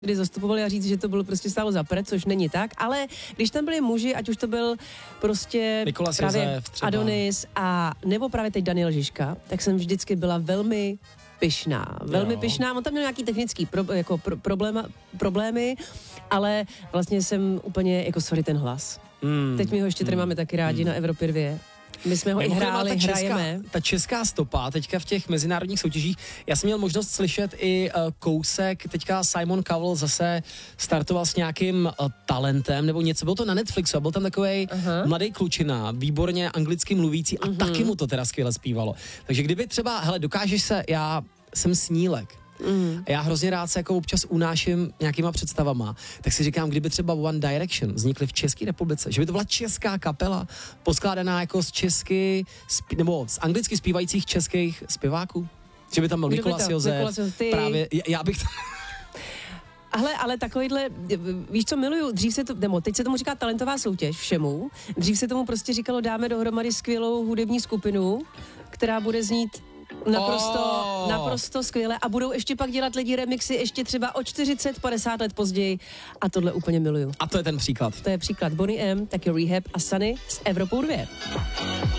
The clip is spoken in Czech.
kdy zastupovali a říct, že to bylo prostě stálo za prd, což není tak, ale když tam byli muži, ať už to byl prostě Nikolas právě Josef třeba. Adonis a nebo právě teď Daniel Žižka, tak jsem vždycky byla velmi pyšná. Velmi pyšná. On tam měl nějaký technický problémy, ale vlastně jsem úplně jako sorry ten hlas. Teď my ho ještě tady máme taky rádi na Evropě 2. My jsme ho i hráli, hrajeme. Ta česká stopa teďka v těch mezinárodních soutěžích, já jsem měl možnost slyšet i kousek, teďka Simon Cowell zase startoval s nějakým talentem, nebo něco, bylo to na Netflixu a byl tam takovej mladý klučina, výborně anglicky mluvící a taky mu to teda skvěle zpívalo. Takže kdyby třeba, hele, dokážeš se, já jsem snílek, a já hrozně rád se jako občas unáším nějakýma představama, tak si říkám, kdyby třeba One Direction vznikly v České republice, že by to byla česká kapela, poskládaná jako z česky, nebo z anglicky zpívajících českých zpěváků, že by tam byl Nikolas Josef, právě, já bych Ale takovýhle, víš co, miluju, dřív se to, nebo teď se tomu říká talentová soutěž všemu, dřív se tomu prostě říkalo, dáme dohromady skvělou hudební skupinu, která bude znít naprosto skvěle a budou ještě pak dělat lidi remixy ještě třeba o 40-50 let později a tohle úplně miluju. A to je ten příklad. To je příklad Boney M, taky Rehab a Sunny s Evropou 2.